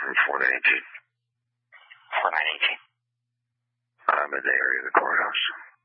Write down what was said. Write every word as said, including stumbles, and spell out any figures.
from four nine eighteen. four nine eighteen. I'm in the area of the courthouse.